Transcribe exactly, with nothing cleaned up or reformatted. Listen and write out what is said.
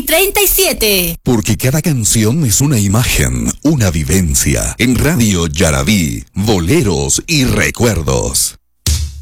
treinta y siete. Porque cada canción es una imagen, una vivencia. En Radio Yarabí, boleros y recuerdos.